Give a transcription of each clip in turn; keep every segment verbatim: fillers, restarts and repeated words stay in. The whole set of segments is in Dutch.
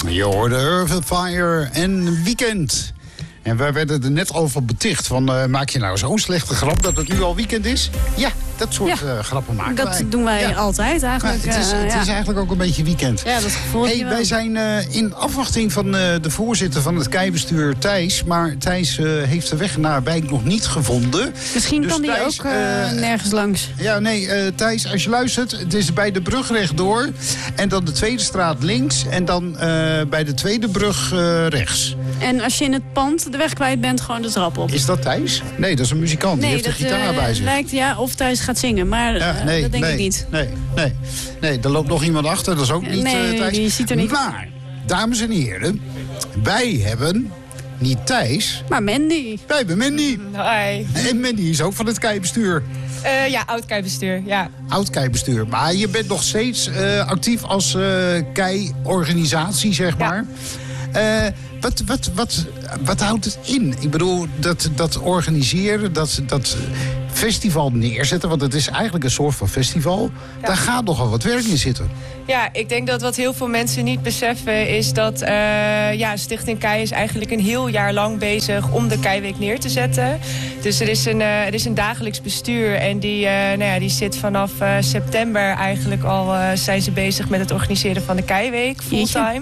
Je hoorde Earth, Fire en Weekend. En wij werden er net over beticht van... Uh, maak je nou zo'n slechte grap dat het nu al weekend is? Ja, dat soort ja, uh, grappen maken dat wij. Dat doen wij ja. altijd eigenlijk. Maar het is, uh, het ja. is eigenlijk ook een beetje weekend. Ja, dat gevoel hey, je wel. Wij zijn uh, in afwachting van uh, de voorzitter van het keibestuur, Thijs. Maar Thijs uh, heeft de weg naar Wijk nog niet gevonden. Misschien dus kan hij ook uh, uh, nergens langs. Ja, nee, uh, Thijs, als je luistert... het is bij de brug rechtdoor. En dan de tweede straat links. En dan uh, bij de tweede brug uh, rechts. En als je in het pand de weg kwijt bent, gewoon de trap op. Is dat Thijs? Nee, dat is een muzikant. Nee, die heeft dat, een gitaar uh, bij zich. Lijkt, ja, of Thijs gaat zingen, maar ja, uh, nee, dat denk nee, ik niet. Nee, nee, nee, er loopt nog iemand achter, dat is ook niet nee, uh, Thijs. die ziet er niet. Maar, dames en heren, wij hebben niet Thijs... maar Mandy. Wij hebben Mandy. Hoi. En Mandy is ook van het keibestuur. Uh, ja, oud-keibestuur, ja. Oud-keibestuur. Maar je bent nog steeds uh, actief als uh, kei-organisatie, zeg maar. Ja. Uh, wat, wat, wat, wat houdt het in? Ik bedoel, dat, dat organiseren, dat, dat festival neerzetten... want het is eigenlijk een soort van festival... Ja. Daar gaat nogal wat werk in zitten. Ja, ik denk dat wat heel veel mensen niet beseffen... is dat uh, ja, Stichting Kei is eigenlijk een heel jaar lang bezig... om de Keiweek neer te zetten. Dus er is een, uh, er is een dagelijks bestuur... en die, uh, nou ja, die zit vanaf uh, september eigenlijk al... Uh, zijn ze bezig met het organiseren van de Keiweek, fulltime.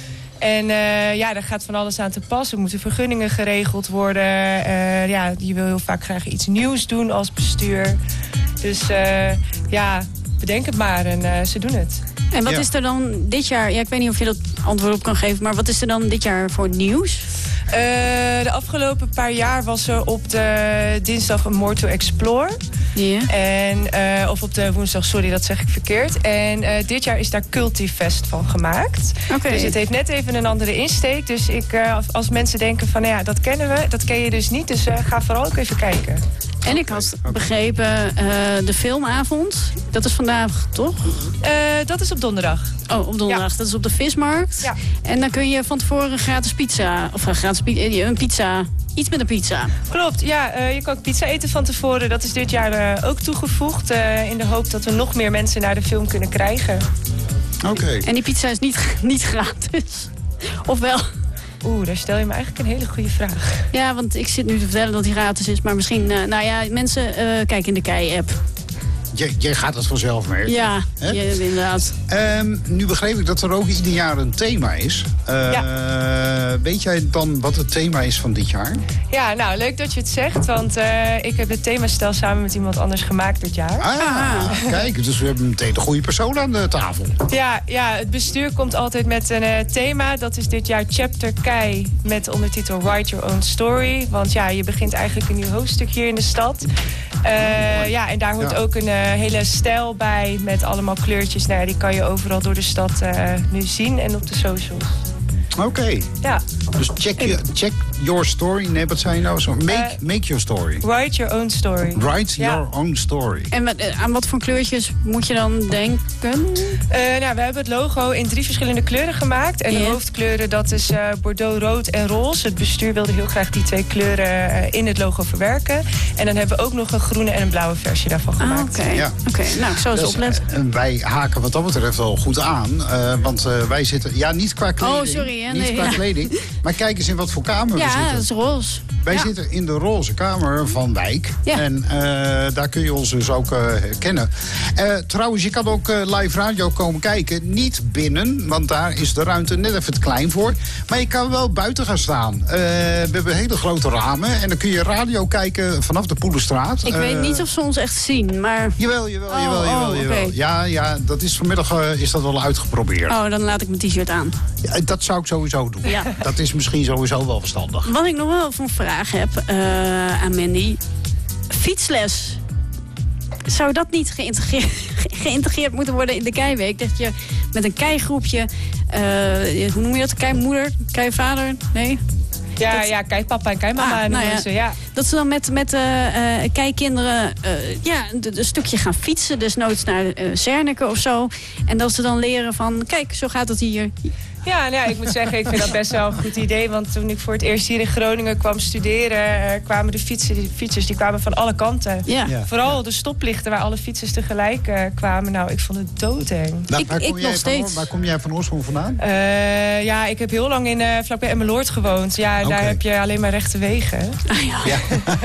En uh, ja, daar gaat van alles aan te pas. Er moeten vergunningen geregeld worden. Uh, ja, je wil heel vaak graag iets nieuws doen als bestuur. Dus uh, ja, bedenk het maar en uh, ze doen het. En wat ja. is er dan dit jaar... Ja, ik weet niet of je dat antwoord op kan geven... maar wat is er dan dit jaar voor nieuws? Uh, de afgelopen paar jaar was er op de dinsdag een More to Explore. Yeah. En, uh, of op de woensdag, sorry, dat zeg ik verkeerd. En uh, dit jaar is daar Cultivest van gemaakt. Okay. Dus het heeft net even een andere insteek. Dus ik, uh, als mensen denken van, nou ja, dat kennen we, dat ken je dus niet. Dus uh, ga vooral ook even kijken. En ik had begrepen, uh, de filmavond, dat is vandaag, toch? Uh, dat is op donderdag. Oh, op donderdag. Ja. Dat is op de Vismarkt. Ja. En dan kun je van tevoren gratis pizza, of uh, gratis pizza, een pizza, iets met een pizza. Klopt, ja. Uh, je kan ook pizza eten van tevoren. Dat is dit jaar uh, ook toegevoegd. Uh, in de hoop dat we nog meer mensen naar de film kunnen krijgen. Oké. Okay. En die pizza is niet, niet gratis. Of wel? Oeh, daar stel je me eigenlijk een hele goede vraag. Ja, want ik zit nu te vertellen dat die gratis is. Maar misschien, uh, nou ja, mensen, uh, kijk in de Kei-app. Jij, jij gaat het vanzelf merken. Ja, ja, inderdaad. Um, nu begreep ik dat er ook ieder jaar een thema is. Uh, ja. Weet jij dan wat het thema is van dit jaar? Ja, nou, leuk dat je het zegt. Want uh, ik heb het themastel samen met iemand anders gemaakt dit jaar. Ah, ah. Kijk, dus we hebben meteen de goede persoon aan de tafel. Ja, ja, het bestuur komt altijd met een uh, thema. Dat is dit jaar Chapter Kei met ondertitel Write Your Own Story. Want ja, je begint eigenlijk een nieuw hoofdstuk hier in de stad. Uh, ja, en daar hoort ja. ook een uh, hele stijl bij met allemaal kleurtjes. Nou ja, die kan je overal door de stad uh, nu zien en op de socials. Oké. Okay. Ja. Dus check, je, check your story. Nee, wat zei je nou? Zo? Make, uh, make your story. Write your own story. Write ja. your own story. En met, aan wat voor kleurtjes moet je dan denken? Uh, nou, we hebben het logo in drie verschillende kleuren gemaakt. En yeah. de hoofdkleuren, dat is uh, bordeaux, rood en roze. Het bestuur wilde heel graag die twee kleuren uh, in het logo verwerken. En dan hebben we ook nog een groene en een blauwe versie daarvan gemaakt. Ah, Oké, okay. ja. okay. Nou, ik zal eens dus, opletten. Uh, wij haken wat dat betreft wel goed aan. Uh, want uh, wij zitten, ja, niet qua kleding. Oh, sorry. Ja, niet nee, qua ja. kleding. Maar kijk eens in wat voor kamer ja, we zitten. Ja, dat is roze. Wij ja. zitten in de roze kamer van Wijk. Ja. En uh, daar kun je ons dus ook uh, herkennen. Uh, trouwens, je kan ook uh, live radio komen kijken. Niet binnen, want daar is de ruimte net even te klein voor. Maar je kan wel buiten gaan staan. Uh, we hebben hele grote ramen. En dan kun je radio kijken vanaf de Poelenstraat. Ik uh, weet niet of ze ons echt zien, maar... Jawel, jawel, oh, jawel, jawel. oh, jawel. Okay. Ja, ja, dat is vanmiddag uh, is dat wel uitgeprobeerd. Oh, dan laat ik mijn t-shirt aan. Ja, dat zou ik sowieso doen. Ja. Dat is misschien sowieso wel verstandig. Wat ik nog wel van vraag heb uh, aan Mandy. Fietsles. Zou dat niet geïntegreerd, geïntegreerd moeten worden in de Keiweek? Dat je met een keigroepje, uh, hoe noem je dat? Keimoeder, keivader? Nee? Ja, dat... ja, keipapa en keimama. Ah, nou ja. Ze, ja. dat ze dan met, met uh, uh, kijkkinderen uh, ja, een stukje gaan fietsen. Desnoods naar uh, Zernike of zo. En dat ze dan leren van, kijk, zo gaat het hier. Ja, nou ja, ik moet zeggen, ik vind dat best wel een goed idee. Want toen ik voor het eerst hier in Groningen kwam studeren... Uh, kwamen de fietsen, die fietsers die kwamen van alle kanten. Ja. Ja. Vooral de stoplichten waar alle fietsers tegelijk uh, kwamen. Nou, ik vond het doodeng. Nou, Ik- waar, ik kom jij nog van, steeds. waar kom jij van oorsprong vandaan? Uh, ja, ik heb heel lang in, uh, vlakbij Emmeloord gewoond. Ja, en Oké. daar heb je alleen maar rechte wegen. Ah, ja. Ja.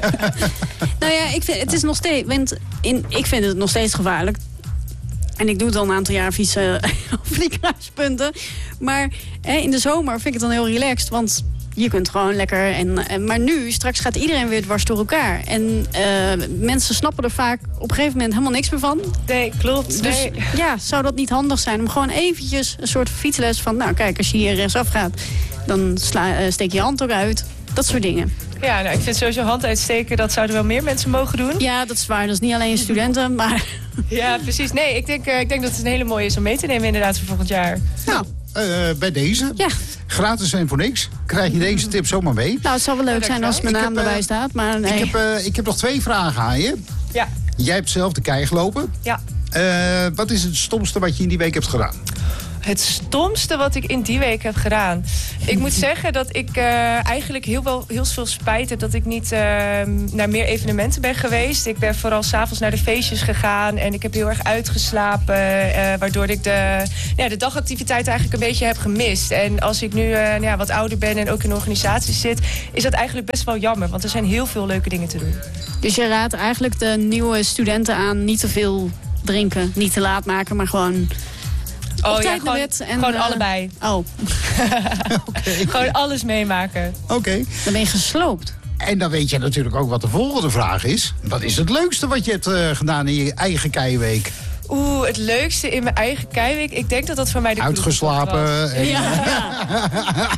Nou ja, ik vind, het is nog steeds, want in, ik vind het nog steeds gevaarlijk. En ik doe het al een aantal jaar fietsen op die kruispunten. Maar hè, in de zomer vind ik het dan heel relaxed. Want je kunt gewoon lekker... En, en, maar nu, straks gaat iedereen weer dwars door elkaar. En uh, mensen snappen er vaak op een gegeven moment helemaal niks meer van. Nee, klopt. Dus Nee. ja, zou dat niet handig zijn om gewoon eventjes een soort fietsles van... Nou kijk, als je hier rechtsaf gaat, dan sla, uh, steek je hand ook uit. Dat soort dingen. Ja, nou, ik vind sowieso hand uitsteken, dat zouden wel meer mensen mogen doen. Ja, dat is waar. Dat is niet alleen studenten, maar... Ja, precies. Nee, ik denk, uh, ik denk dat het een hele mooie is om mee te nemen inderdaad voor volgend jaar. Nou, Uh, bij deze. ja. Gratis en voor niks. Krijg je deze tip zomaar mee. Nou, het zou wel leuk zijn als mijn Ik naam heb, uh, erbij staat, maar nee. Ik heb, uh, ik heb nog twee vragen aan je. Ja, Jij hebt zelf de kei gelopen. ja. Uh, wat is het stomste wat je in die week hebt gedaan? Het stomste wat ik in die week heb gedaan. Ik moet zeggen dat ik uh, eigenlijk heel, wel, heel veel spijt heb dat ik niet uh, naar meer evenementen ben geweest. Ik ben vooral 's avonds naar de feestjes gegaan en ik heb heel erg uitgeslapen. Uh, waardoor ik de, ja, de dagactiviteit eigenlijk een beetje heb gemist. En als ik nu uh, nou ja, wat ouder ben en ook in organisaties zit, is dat eigenlijk best wel jammer. Want er zijn heel veel leuke dingen te doen. Dus je raadt eigenlijk de nieuwe studenten aan niet te veel drinken, niet te laat maken, maar gewoon... Oh op ja, tijd naar gewoon, bed en, gewoon uh, allebei. Oh, Okay. Gewoon alles meemaken. Oké. Okay. dan ben je gesloopt. En dan weet je natuurlijk ook wat de volgende vraag is. Wat is het leukste wat je hebt uh, gedaan in je eigen keiweek? Oeh, het leukste in mijn eigen keiweek. Ik denk dat dat voor mij de Uitgeslapen. kroegentocht was. En... Ja.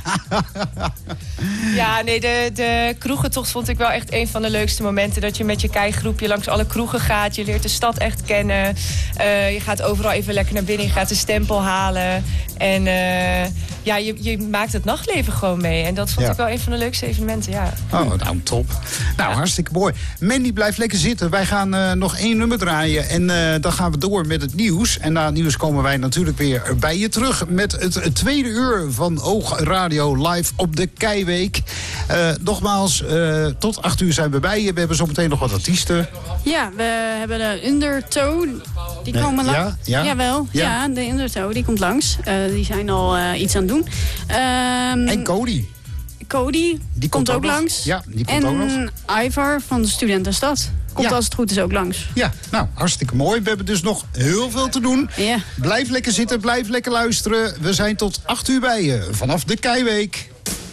Ja, nee, de, de kroegentocht vond ik wel echt een van de leukste momenten. Dat je met je keigroepje langs alle kroegen gaat. Je leert de stad echt kennen. Uh, je gaat overal even lekker naar binnen. Je gaat de stempel halen. En uh, ja, je, je maakt het nachtleven gewoon mee. En dat vond Ja. ik wel een van de leukste evenementen, ja. Oh, nou top. Nou, hartstikke mooi. Mandy, blijf lekker zitten. Wij gaan uh, nog één nummer draaien. En uh, dan gaan we door met het nieuws. En na het nieuws komen wij natuurlijk weer bij je terug met het, het tweede uur van Oog Radio live op de Keiweek. Uh, nogmaals, uh, tot acht uur zijn we bij je. We hebben zometeen nog wat artiesten. Ja, we hebben de Undertow. Die Nee, komen langs. ja, ja. Jawel, Ja. ja. de Undertow, die komt langs. Uh, die zijn al uh, iets aan het doen. Um, En Cody. Cody Die komt, komt ook ook nog. langs. Ja, die komt en ook nog. Ivar van de Studentenstad komt Ja. als het goed is ook langs. Ja, nou, hartstikke mooi. We hebben dus nog heel veel te doen. Ja. Blijf lekker zitten, blijf lekker luisteren. We zijn tot acht uur bij je vanaf de Keiweek.